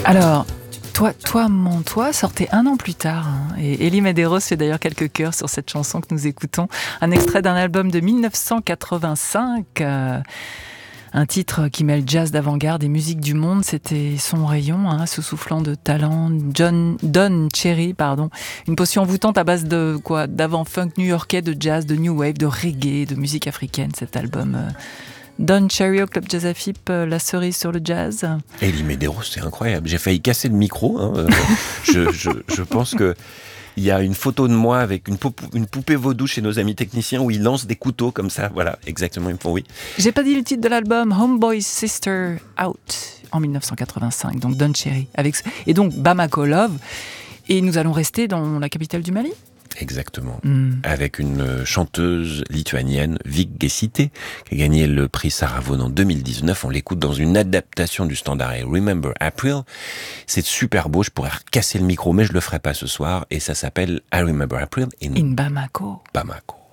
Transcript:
Alors, Mon Toi sortait un an plus tard. Et Elie Medeiros fait d'ailleurs quelques chœurs sur cette chanson que nous écoutons. Un extrait d'un album de 1985. Un titre qui mêle jazz d'avant-garde et musique du monde. C'était son rayon, se soufflant de talent. Don Cherry, une potion envoûtante à base de d'avant-funk new-yorkais, de jazz, de new wave, de reggae, de musique africaine. Cet album... Don Cherry au Club Jazz AFIP, la cerise sur le jazz. Elie Medeiros, c'est incroyable. J'ai failli casser le micro. Je pense que il y a une photo de moi avec une poupée vaudou chez nos amis techniciens où ils lancent des couteaux comme ça. Voilà, exactement, ils me font oui. J'ai pas dit le titre de l'album, Homeboy's Sister Out, en 1985. Donc Don Cherry. Et donc Bamako Love. Et nous allons rester dans la capitale du Mali. Exactement. Avec une chanteuse lituanienne, Vik Gesite, qui a gagné le prix Sarah Vaughan en 2019. On l'écoute dans une adaptation du standard I Remember April. C'est super beau, je pourrais casser le micro, mais je le ferai pas ce soir. Et ça s'appelle I Remember April in Bamako. Bamako.